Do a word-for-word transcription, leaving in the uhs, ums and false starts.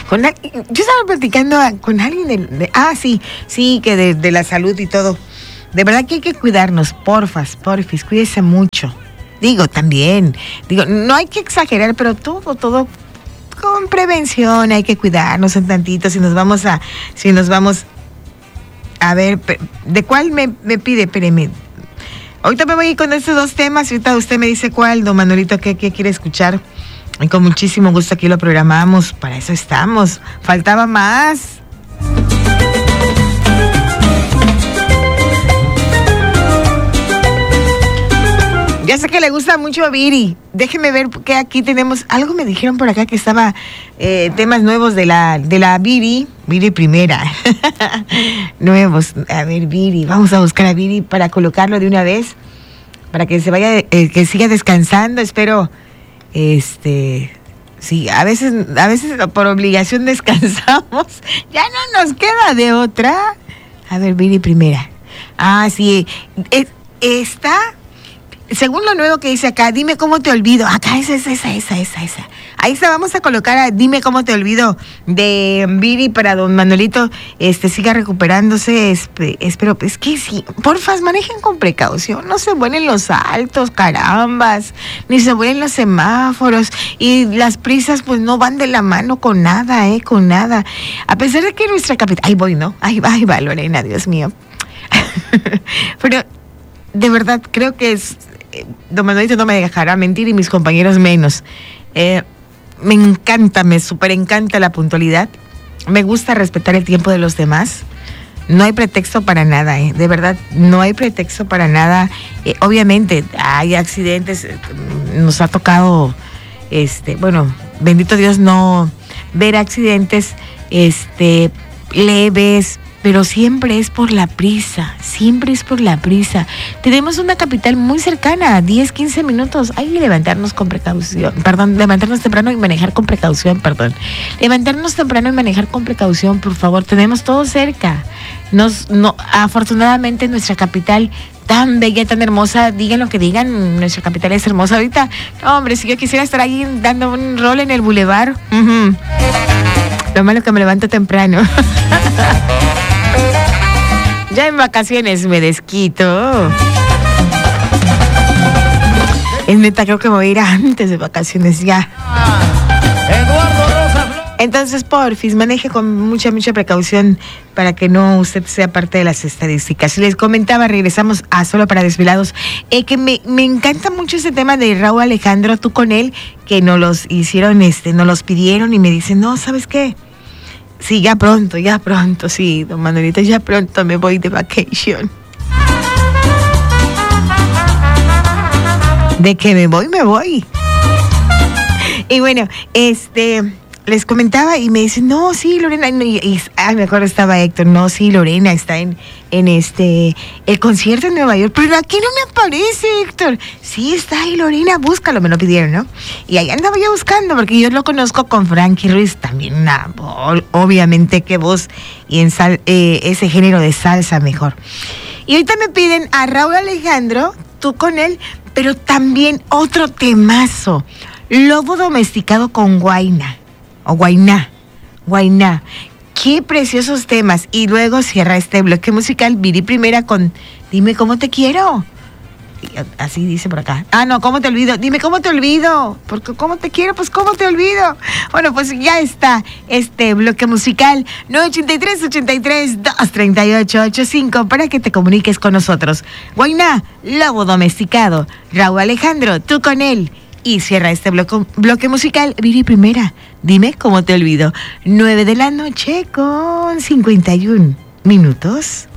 Con, yo estaba platicando con alguien de, de ah, sí, sí, que de, de la salud y todo. De verdad que hay que cuidarnos, porfas, porfis, cuídese mucho. Digo, también, digo, no hay que exagerar, pero todo, todo con prevención, hay que cuidarnos un tantito. Si nos vamos a, si nos vamos a ver, ¿de cuál me, me pide? Espéreme. Ahorita me voy a ir con estos dos temas, ahorita usted me dice cuál, don Manuelito, qué, qué quiere escuchar. Y con muchísimo gusto aquí lo programamos, para eso estamos. Faltaba más. Ya sé que le gusta mucho Viri. Déjeme ver que aquí tenemos. Algo me dijeron por acá que estaba eh, temas nuevos de la de la Viri. Viri primera. Nuevos. A ver, Viri. Vamos a buscar a Viri para colocarlo de una vez. Para que se vaya, eh, que siga descansando. Espero. Este. Sí, a veces, a veces por obligación descansamos. Ya no nos queda de otra. A ver, Viri primera. Ah, sí. Es, está. Según lo nuevo que dice acá, dime cómo te olvido. Acá esa, esa, esa, esa, esa, esa. Ahí está, vamos a colocar a dime cómo te olvido de Viri para don Manuelito, este, siga recuperándose. Espe, espero, es que sí, porfas, manejen con precaución. No se vuelen los altos, carambas, ni se vuelen los semáforos. Y las prisas, pues, no van de la mano con nada, eh, con nada. A pesar de que nuestra capital... Ahí voy, ¿no? Ahí va, ahí va, Lorena, Dios mío. Pero, de verdad, creo que es... Don Manuelito no me dejará mentir y mis compañeros menos. Eh, me encanta, me súper encanta la puntualidad. Me gusta respetar el tiempo de los demás. No hay pretexto para nada, eh. De verdad, no hay pretexto para nada. Eh, obviamente, hay accidentes. Nos ha tocado, este, bueno, bendito Dios, no ver accidentes, este, leves. Pero siempre es por la prisa, siempre es por la prisa. Tenemos una capital muy cercana, diez, quince minutos. Hay que levantarnos con precaución, perdón, levantarnos temprano y manejar con precaución, perdón. Levantarnos temprano y manejar con precaución, por favor. Tenemos todo cerca. Nos, no, afortunadamente nuestra capital tan bella, tan hermosa, digan lo que digan, nuestra capital es hermosa. Ahorita, no, hombre, si yo quisiera estar ahí dando un rol en el bulevar. Uh-huh. Lo malo es que me levanto temprano. Ya en vacaciones me desquito. Es neta, creo que me voy a ir antes de vacaciones ya. Eduardo Rosa. Entonces, porfis, maneje con mucha, mucha precaución para que no usted sea parte de las estadísticas. Les comentaba, regresamos a Solo para Desvelados, eh, que me, me encanta mucho ese tema de Raúl Alejandro, tú con él, que nos los hicieron, este, nos los pidieron y me dicen, no, ¿sabes qué? Sí, ya pronto, ya pronto, sí, don Manuelito, ya pronto me voy de vacation. De que me voy, me voy. Y bueno, este, les comentaba y me dicen, no, sí, Lorena, y, y ah, mejor estaba Héctor, no, sí, Lorena está en, en este, el concierto en Nueva York, pero aquí no me aparece, Héctor. Sí, está ahí, Lorena, búscalo, me lo pidieron, ¿no? Y ahí andaba yo buscando, porque yo lo conozco con Frankie Ruiz, también una, obviamente, qué voz, y en sal, eh, ese género de salsa mejor. Y ahorita me piden a Raúl Alejandro, tú con él, pero también otro temazo, Lobo Domesticado con Guayna, o Guayná, Guayná. Qué preciosos temas. Y luego cierra este bloque musical Viri primera con Dime cómo te quiero. Así dice por acá. Ah, no, ¿cómo te olvido? Dime cómo te olvido. Porque ¿cómo te quiero? Pues ¿cómo te olvido? Bueno, pues ya está este bloque musical nueve ocho tres, ocho tres, dos tres ocho, ocho cinco para que te comuniques con nosotros. Guayná, Lobo Domesticado. Raúl Alejandro, tú con él. Y cierra este bloque, bloque musical Viri primera. Dime cómo te olvido. nueve de la noche con cincuenta y un minutos.